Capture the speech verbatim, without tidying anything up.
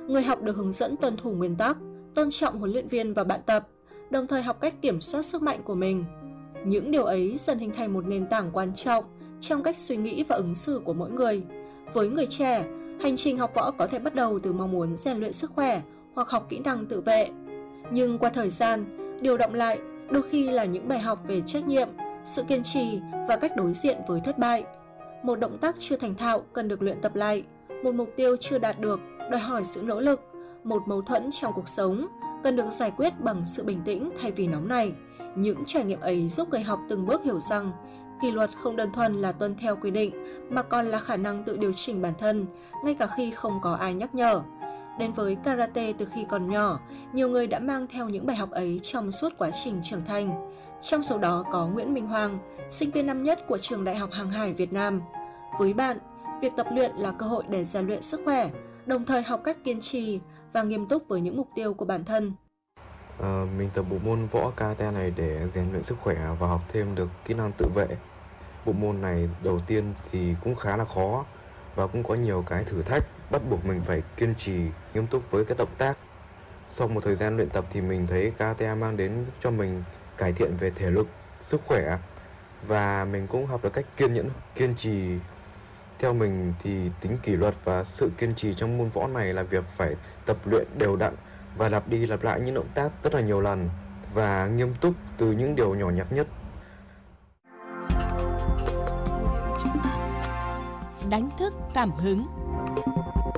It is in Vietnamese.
Người học được hướng dẫn tuân thủ nguyên tắc, tôn trọng huấn luyện viên và bạn tập, đồng thời học cách kiểm soát sức mạnh của mình. Những điều ấy dần hình thành một nền tảng quan trọng trong cách suy nghĩ và ứng xử của mỗi người. Với người trẻ, hành trình học võ có thể bắt đầu từ mong muốn rèn luyện sức khỏe hoặc học kỹ năng tự vệ. Nhưng qua thời gian, điều động lại đôi khi là những bài học về trách nhiệm, sự kiên trì và cách đối diện với thất bại. Một động tác chưa thành thạo cần được luyện tập lại, một mục tiêu chưa đạt được đòi hỏi sự nỗ lực, một mâu thuẫn trong cuộc sống cần được giải quyết bằng sự bình tĩnh thay vì nóng nảy. Những trải nghiệm ấy giúp người học từng bước hiểu rằng kỷ luật không đơn thuần là tuân theo quy định mà còn là khả năng tự điều chỉnh bản thân ngay cả khi không có ai nhắc nhở. Đến với karate từ khi còn nhỏ, nhiều người đã mang theo những bài học ấy trong suốt quá trình trưởng thành. Trong số đó có Nguyễn Minh Hoàng, sinh viên năm nhất của Trường Đại học Hàng hải Việt Nam. Với bạn, việc tập luyện là cơ hội để rèn luyện sức khỏe, đồng thời học cách kiên trì và nghiêm túc với những mục tiêu của bản thân. À, mình tập bộ môn võ karate này để rèn luyện sức khỏe và học thêm được kỹ năng tự vệ. Bộ môn này đầu tiên thì cũng khá là khó và cũng có nhiều cái thử thách bắt buộc mình phải kiên trì, nghiêm túc với các động tác. Sau một thời gian luyện tập thì mình thấy karate mang đến cho mình cải thiện về thể lực, sức khỏe và mình cũng học được cách kiên nhẫn, kiên trì. Theo mình thì tính kỷ luật và sự kiên trì trong môn võ này là việc phải tập luyện đều đặn và lặp đi lặp lại những động tác rất là nhiều lần và nghiêm túc từ những điều nhỏ nhặt nhất. Đánh thức cảm hứng.